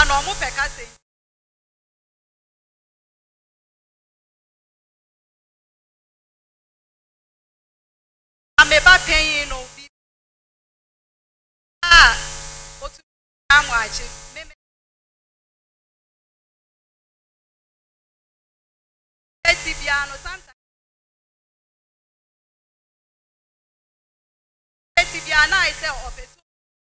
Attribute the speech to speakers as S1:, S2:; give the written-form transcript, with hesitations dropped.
S1: no mo peka say ameba pen no bi otu amwachi me etibia no sometimes etibia na I say office